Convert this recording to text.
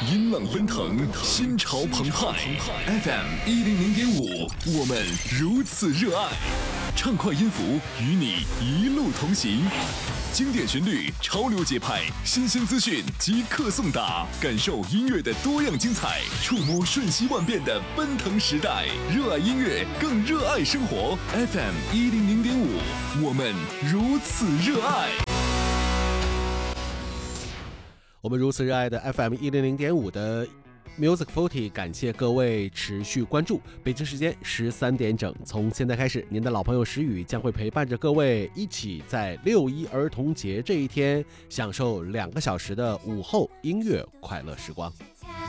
音浪奔腾，心潮澎湃。FM100.5，我们如此热爱。畅快音符与你一路同行，经典旋律，潮流节拍，新鲜资讯即刻送达，感受音乐的多样精彩，触摸瞬息万变的奔腾时代。热爱音乐，更热爱生活。FM100.5，我们如此热爱。 我们如此热爱的 FM100.5 的 Music 40， 感谢各位持续关注。北京时间13点整，从现在开始，您的老朋友石宇将会陪伴着各位一起在6·1儿童节这一天，享受2个小时的午后音乐快乐时光。